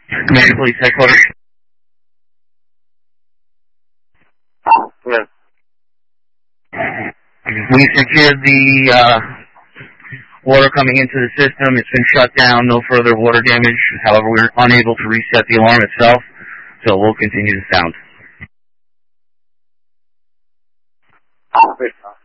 Commander Police Headquarters. Yeah. We secured the water coming into the system. It's been shut down. No further water damage. However, we were unable to reset the alarm itself, so we'll continue to sound.